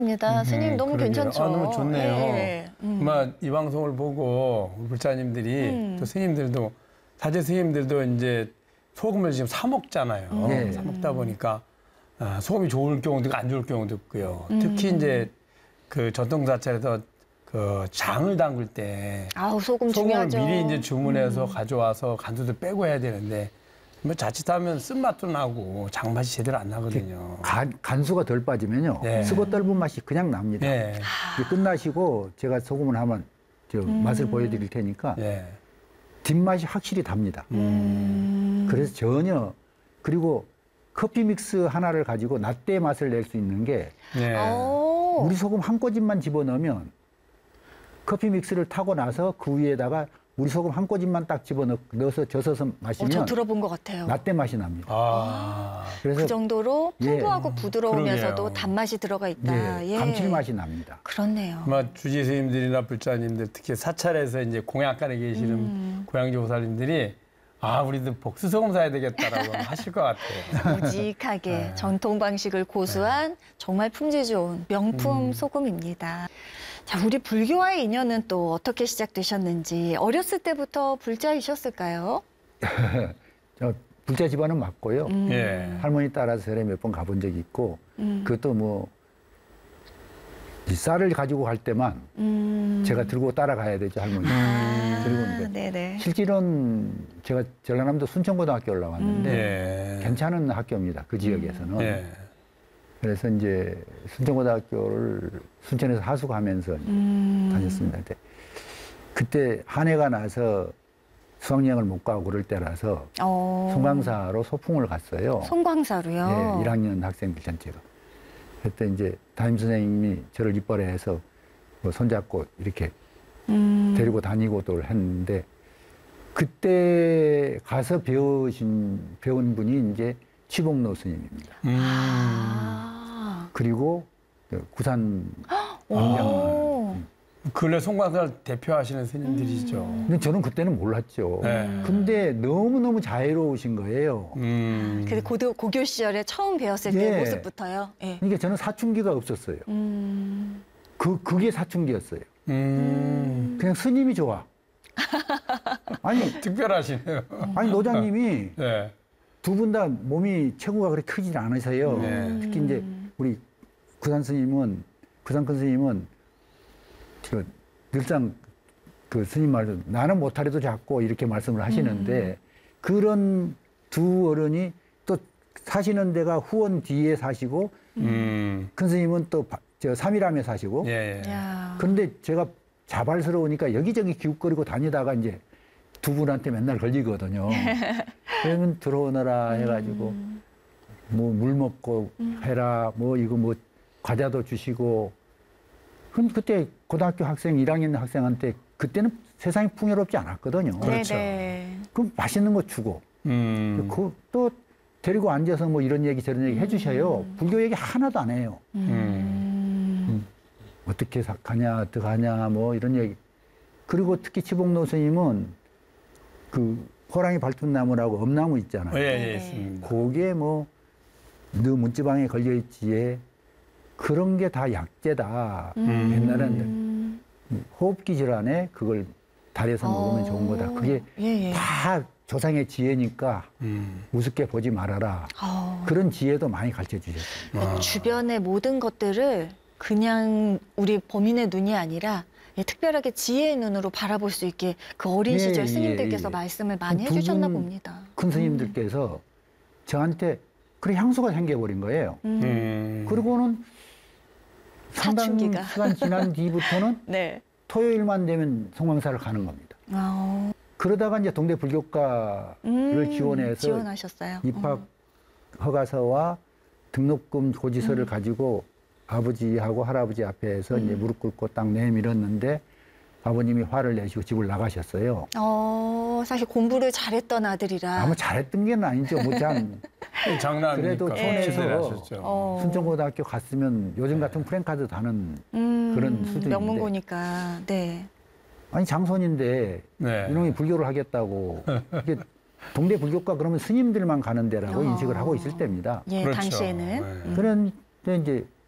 스님 너무 그러게요. 괜찮죠. 너무 좋네요. 네. 이 방송을 보고 우리 불자님들이 또 스님들도 사제 스님들도 이제 소금을 지금 사 먹잖아요. 사 먹다 보니까 소금이 좋을 경우도 있고 안 좋을 경우도 있고요. 특히 이제 그 전통사찰에서 그 장을 담글 때 소금을 중요하죠. 미리 이제 음. 주문해서 가져와서 간수도 빼고 해야 되는데 뭐 자칫하면 쓴맛도 나고 장맛이 제대로 안 나거든요. 간수가 덜 빠지면요. 네. 쓰고 떫은 맛이 그냥 납니다. 네. 끝나시고 제가 소금을 한번 맛을 보여드릴 테니까 뒷맛이 확실히 답니다. 그래서 전혀 그리고 커피 믹스 하나를 가지고 라떼 맛을 낼 수 있는 게 우리 소금 한 꼬집만 집어넣으면 커피 믹스를 타고 나서 그 위에다가 우리 소금 한 꼬집만 딱 집어넣어서 젖어서 마시면 저 들어본 것 같아요. 라떼 맛이 납니다. 그래서 그 정도로 풍부하고 부드러우면서도 그러게요. 단맛이 들어가 있다. 감칠맛이 납니다. 그렇네요. 주지 스님들이나 불자님들 특히 사찰에서 이제 공양간에 계시는 고양지 보살님들이 우리도 복수소금 사야 되겠다라고 하실 것 같아요. 묵직하게 전통 방식을 고수한 정말 품질 좋은 명품 소금입니다. 자, 우리 불교와의 인연은 또 어떻게 시작되셨는지 어렸을 때부터 불자이셨을까요? 저 불자 집안은 맞고요. 예. 할머니 따라서 절에 몇 번 가본 적이 있고 그것도 뭐 이 쌀을 가지고 갈 때만 제가 들고 따라가야 되죠, 할머니. 그리고 이제 네네. 실질은 제가 전라남도 순천고등학교 올라왔는데 괜찮은 학교입니다, 그 지역에서는. 그래서 이제 순천고등학교를 순천에서 하숙하면서 다녔습니다. 근데 그때 한 해가 나서 수학여행을 못 가고 그럴 때라서 송광사로 소풍을 갔어요. 송광사로요? 네, 1학년 학생들 전체가. 그때 이제 담임선생님이 저를 입벌해서 뭐 손잡고 이렇게 데리고 다니고도 했는데 그때 가서 배운 분이 이제 취복로 스님입니다. 그리고 구산 왕장. 근래 송광사를 대표하시는 스님들이죠. 근데 저는 그때는 몰랐죠. 근데 너무너무 자애로우신 거예요. 근데 고교 시절에 처음 배웠을 때 모습부터요? 그러니까 저는 사춘기가 없었어요. 그게 사춘기였어요. 그냥 스님이 좋아. 아니, 특별하시네요. 아니, 노장님이 네. 두 분 다 몸이 체구가 그렇게 크진 않으세요. 특히 이제 우리 구산 스님은 늘상 그 스님 말로 나는 못하래도 작고 이렇게 말씀을 하시는데 그런 두 어른이 또 사시는 데가 후원 뒤에 사시고 큰 스님은 또 삼일암에 사시고 그런데 제가 자발스러우니까 여기저기 기웃거리고 다니다가 이제 두 분한테 맨날 걸리거든요. 그러면 들어오너라 해가지고 뭐 물 먹고 해라 뭐 이거 뭐 과자도 주시고 그때 고등학교 학생 1학년 학생한테 그때는 세상이 풍요롭지 않았거든요. 그렇죠. 그럼 맛있는 거 주고 또 데리고 앉아서 뭐 이런 얘기 저런 얘기 해주셔요. 불교 얘기 하나도 안 해요. 어떻게 가냐 어떻게 하냐 뭐 이런 얘기. 그리고 특히 치복노 스님은 그 호랑이 발톱나무라고 엄나무 있잖아요. 있습니다. 그게 뭐 너 문지방에 걸려있지에 그런 게 다 약재다. 옛날에는 호흡기 질환에 그걸 달여서 먹으면 좋은 거다. 그게 다 조상의 지혜니까 우습게 보지 말아라. 그런 지혜도 많이 가르쳐 주셨어요. 주변의 모든 것들을 그냥 우리 범인의 눈이 아니라 특별하게 지혜의 눈으로 바라볼 수 있게 그 어린 시절 스님들께서 말씀을 많이 해주셨나 봅니다. 큰 스님들께서 저한테 그래 향수가 생겨버린 거예요. 그리고는 상당 시간 지난 뒤부터는 토요일만 되면 송광사를 가는 겁니다. 그러다가 이제 동대 불교과를 지원해서 입학 허가서와 등록금 고지서를 가지고 아버지하고 할아버지 앞에서 이제 무릎 꿇고 딱 내밀었는데 아버님이 화를 내시고 집을 나가셨어요. 사실 공부를 잘했던 아들이라. 아마 잘했던 게 아니죠. 장난이니까. 그래도 촌에서 순천고등학교 갔으면 요즘 같은 프랭카드 다는 그런 수준인데. 명문고니까. 아니 장손인데 이놈이 불교를 하겠다고. 이게 동대 불교과 그러면 스님들만 가는 데라고 인식을 하고 있을 때입니다. 그렇죠. 당시에는. 그런데 이제